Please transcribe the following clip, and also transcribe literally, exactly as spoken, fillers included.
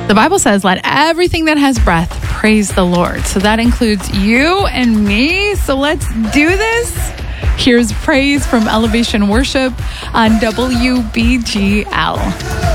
The Bible says, let everything that has breath praise the Lord. So that includes you and me. So let's do this. Here's praise from Elevation Worship on W B G L.